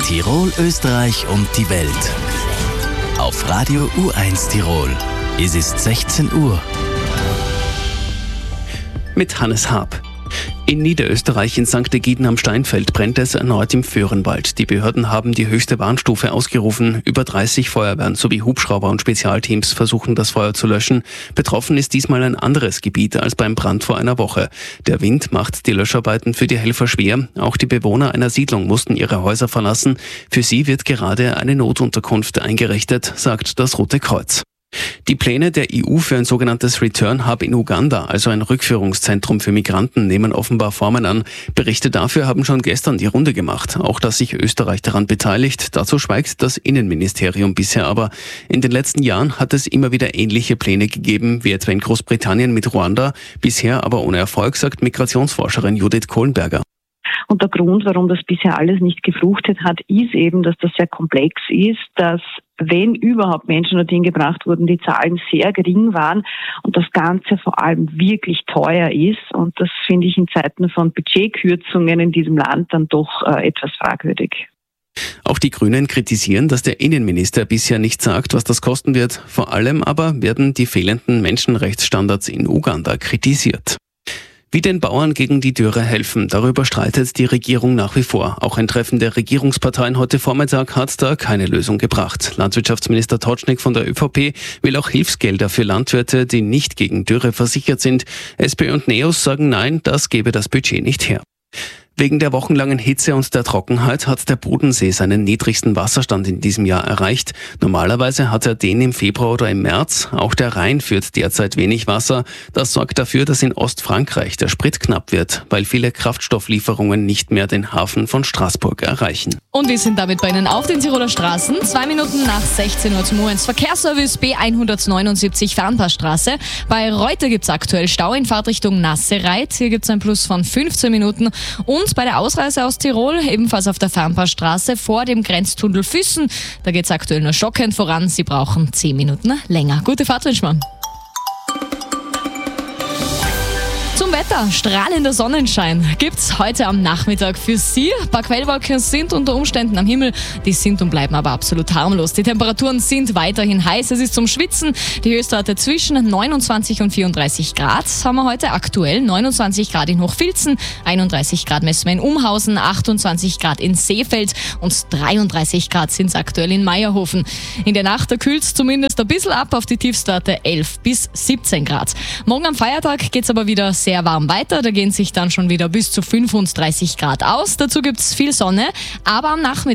Tirol, Österreich und die Welt. Auf Radio U1 Tirol. Es ist 16 Uhr. Mit Hannes Haab. In Niederösterreich in St. Egiden am Steinfeld brennt es erneut im Föhrenwald. Die Behörden haben die höchste Warnstufe ausgerufen. Über 30 Feuerwehren sowie Hubschrauber und Spezialteams versuchen das Feuer zu löschen. Betroffen ist diesmal ein anderes Gebiet als beim Brand vor einer Woche. Der Wind macht die Löscharbeiten für die Helfer schwer. Auch die Bewohner einer Siedlung mussten ihre Häuser verlassen. Für sie wird gerade eine Notunterkunft eingerichtet, sagt das Rote Kreuz. Die Pläne der EU für ein sogenanntes Return Hub in Uganda, also ein Rückführungszentrum für Migranten, nehmen offenbar Formen an. Berichte dafür haben schon gestern die Runde gemacht. Auch dass sich Österreich daran beteiligt, dazu schweigt das Innenministerium bisher aber. In den letzten Jahren hat es immer wieder ähnliche Pläne gegeben, wie etwa in Großbritannien mit Ruanda. Bisher aber ohne Erfolg, sagt Migrationsforscherin Judith Kohlenberger. Und der Grund, warum das bisher alles nicht gefruchtet hat, ist eben, dass das sehr komplex ist, dass wenn überhaupt Menschen dorthin gebracht wurden, die Zahlen sehr gering waren und das Ganze vor allem wirklich teuer ist. Und das finde ich in Zeiten von Budgetkürzungen in diesem Land dann doch etwas fragwürdig. Auch die Grünen kritisieren, dass der Innenminister bisher nicht sagt, was das kosten wird. Vor allem aber werden die fehlenden Menschenrechtsstandards in Uganda kritisiert. Wie den Bauern gegen die Dürre helfen, darüber streitet die Regierung nach wie vor. Auch ein Treffen der Regierungsparteien heute Vormittag hat da keine Lösung gebracht. Landwirtschaftsminister Totschnig von der ÖVP will auch Hilfsgelder für Landwirte, die nicht gegen Dürre versichert sind. SPÖ und NEOS sagen nein, das gebe das Budget nicht her. Wegen der wochenlangen Hitze und der Trockenheit hat der Bodensee seinen niedrigsten Wasserstand in diesem Jahr erreicht. Normalerweise hat er den im Februar oder im März. Auch der Rhein führt derzeit wenig Wasser. Das sorgt dafür, dass in Ostfrankreich der Sprit knapp wird, weil viele Kraftstofflieferungen nicht mehr den Hafen von Straßburg erreichen. Und wir sind damit bei Ihnen auf den Tiroler Straßen. 2 Minuten nach 16 Uhr zum U1 Verkehrsservice B179 Fernpassstraße. Bei Reuter gibt es aktuell Stau in Fahrtrichtung Nassereit. Hier gibt es ein Plus von 15 Minuten. Und bei der Ausreise aus Tirol, ebenfalls auf der Fernpassstraße vor dem Grenztunnel Füssen. Da geht es aktuell nur schockend voran. Sie brauchen 10 Minuten länger. Gute Fahrt wünscht man. Zum Wetter, strahlender Sonnenschein gibt's heute am Nachmittag für Sie. Ein paar Quellwolken sind unter Umständen am Himmel, die sind und bleiben aber absolut harmlos. Die Temperaturen sind weiterhin heiß, es ist zum Schwitzen. Die Höchstwerte zwischen 29 und 34 Grad haben wir heute aktuell. 29 Grad in Hochfilzen, 31 Grad messen wir in Umhausen, 28 Grad in Seefeld und 33 Grad sind es aktuell in Meierhofen. In der Nacht kühlt es zumindest ein bisschen ab auf die Tiefstwerte 11 bis 17 Grad. Morgen am Feiertag geht's aber wieder sehr warm weiter, da gehen sich dann schon wieder bis zu 35 Grad aus. Dazu gibt's viel Sonne, aber am Nachmittag